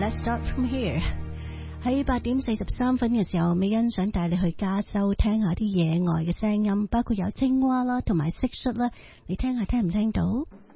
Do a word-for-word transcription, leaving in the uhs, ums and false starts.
Let's start from here。喺八點四十三分嘅時候，美欣想帶你去加州聽下啲野外嘅聲音，包括有青蛙啦，同埋蟋蟀啦，你聽下聽唔聽到？